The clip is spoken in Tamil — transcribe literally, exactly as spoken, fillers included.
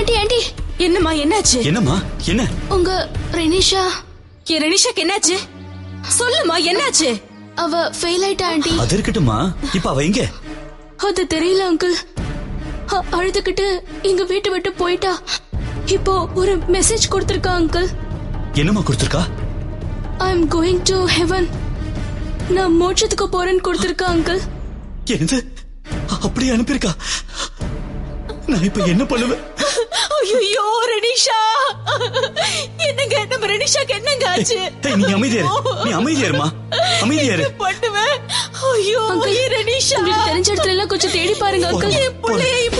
ஆண்டி ஆண்டி என்னம்மா என்னாச்சு? என்னம்மா என்ன? உங்க ரெனிஷா. என் ரெனிஷாக்கு என்னாச்சு? சொல்லுமா என்னாச்சு? அவ ஃபெயில் ஆயிட்டா ஆண்டி. அது இருக்கட்டும்மா, இப்ப அவ எங்க? அது தெரியல அங்கிள். அழுதுகிட்டு எங்க வீட்டை விட்டு போயிட்டா. இப்போ ஒரு மெசேஜ் கொடுத்திருக்கா அங்கிள். என்னம்மா கொடுத்திருக்கா? ஐ அம் கோயிங் டு ஹெவன். நான் மோட்சத்துக்கு போறேன்னு கொடுத்திருக்கா அங்கிள். என்னது? அப்படியே அனுப்பியிருக்கா? நான் இப்ப என்ன பண்ணுவேன்? ஐயோ ரெனிஷா, என்னங்க நம்ம ரெனிஷாக்கு என்னங்க ஆச்சு? நீ அமைதியாரு, நீ அமைதியாருமா, அமைதியாரு. பண்ணுவேன். ஐயோ ரெனிஷா, உங்களுக்கு தெரிஞ்ச இடத்துல எல்லாம் கொஞ்சம் தேடி பாருங்க அங்கிள்.